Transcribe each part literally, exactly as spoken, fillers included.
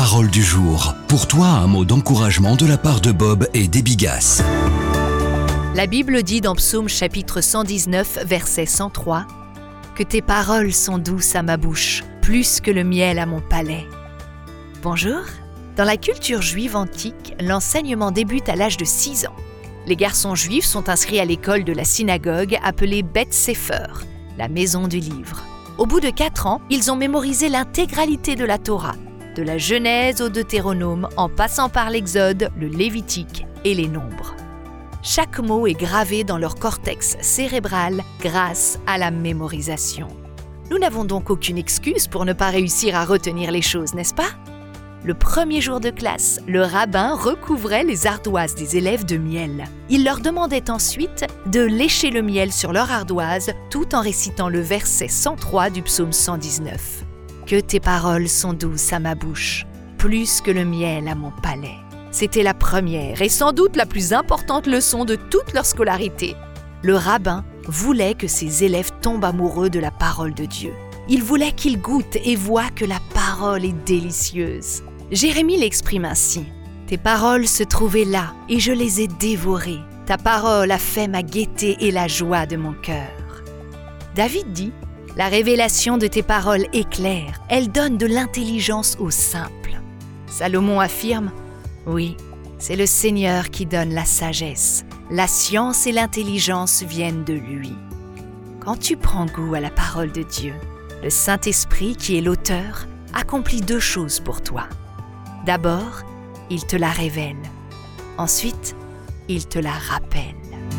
parole du jour. Pour toi, un mot d'encouragement de la part de Bob et d'Ebigas. La Bible dit dans Psaume chapitre cent dix-neuf, verset cent trois, « Que tes paroles sont douces à ma bouche, plus que le miel à mon palais. » Bonjour. Dans la culture juive antique, l'enseignement débute à l'âge de six ans. Les garçons juifs sont inscrits à l'école de la synagogue appelée Beth Sefer, la maison du livre. Au bout de quatre ans, ils ont mémorisé l'intégralité de la Torah, de la Genèse au Deutéronome, en passant par l'Exode, le Lévitique et les Nombres. Chaque mot est gravé dans leur cortex cérébral grâce à la mémorisation. Nous n'avons donc aucune excuse pour ne pas réussir à retenir les choses, n'est-ce pas ? Le premier jour de classe, le rabbin recouvrait les ardoises des élèves de miel. Il leur demandait ensuite de lécher le miel sur leur ardoise tout en récitant le verset cent trois du psaume cent dix-neuf. « Que tes paroles sont douces à ma bouche, plus que le miel à mon palais. » C'était la première et sans doute la plus importante leçon de toute leur scolarité. Le rabbin voulait que ses élèves tombent amoureux de la parole de Dieu. Il voulait qu'ils goûtent et voient que la parole est délicieuse. Jérémie l'exprime ainsi. « Tes paroles se trouvaient là et je les ai dévorées. Ta parole a fait ma gaieté et la joie de mon cœur. » David dit « La révélation de tes paroles est claire. Elle donne de l'intelligence aux simples. » Salomon affirme « Oui, c'est le Seigneur qui donne la sagesse. La science et l'intelligence viennent de lui. » Quand tu prends goût à la parole de Dieu, le Saint-Esprit, qui est l'auteur, accomplit deux choses pour toi. D'abord, il te la révèle. Ensuite, il te la rappelle.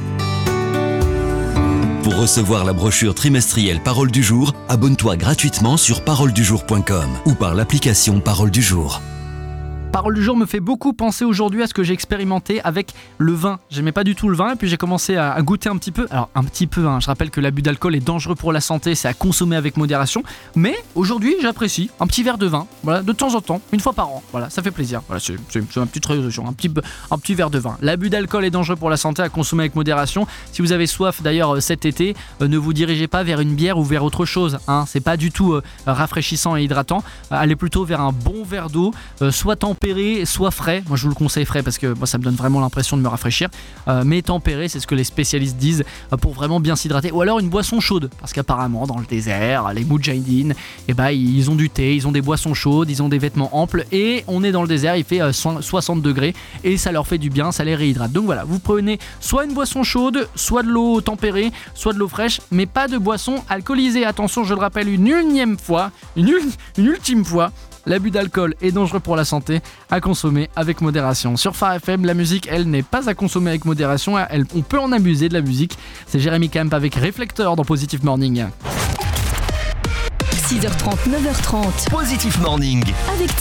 Pour recevoir la brochure trimestrielle Parole du jour, abonne-toi gratuitement sur parole du jour point com ou par l'application Parole du jour. Parole du jour me fait beaucoup penser aujourd'hui à ce que j'ai expérimenté avec le vin. J'aimais pas du tout le vin et puis j'ai commencé à, à goûter un petit peu. Alors un petit peu, hein. Je rappelle que l'abus d'alcool est dangereux pour la santé, c'est à consommer avec modération. Mais aujourd'hui, j'apprécie un petit verre de vin, voilà, de temps en temps, une fois par an. Voilà, ça fait plaisir. Voilà, c'est, c'est, c'est une petite résolution, un petit, un petit verre de vin. L'abus d'alcool est dangereux pour la santé, à consommer avec modération. Si vous avez soif d'ailleurs cet été, euh, ne vous dirigez pas vers une bière ou vers autre chose. Hein. C'est pas du tout euh, rafraîchissant et hydratant. Euh, allez plutôt vers un bon verre d'eau, euh, soit tempéré, soit frais. Moi je vous le conseille frais parce que moi, ça me donne vraiment l'impression de me rafraîchir, euh, mais tempéré, c'est ce que les spécialistes disent, euh, pour vraiment bien s'hydrater. Ou alors une boisson chaude, parce qu'apparemment dans le désert, les moudjahidines, eh ben, ils ont du thé, ils ont des boissons chaudes, ils ont des vêtements amples, et on est dans le désert, il fait euh, soixante degrés et ça leur fait du bien, ça les réhydrate. Donc voilà, vous prenez soit une boisson chaude, soit de l'eau tempérée, soit de l'eau fraîche, mais pas de boisson alcoolisée. Attention, je le rappelle une unième fois, une, une ultime fois, l'abus d'alcool est dangereux pour la santé, à consommer avec modération. Sur Phare F M, la musique, elle, n'est pas à consommer avec modération, elle, on peut en abuser de la musique. C'est Jérémy Camp avec Réflecteur dans Positive Morning. six heures trente, neuf heures trente. Positive Morning. Avec